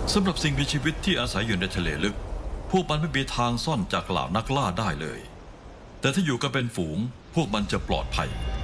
สำหรับสิ่งมีชีวิตที่อาศัยอยู่ในทะเลลึกพวกมันไม่มีทางซ่อนจากเหล่านักล่าได้เลยแต่ถ้าอยู่กันเป็นฝูงพวกมันจะปลอดภัย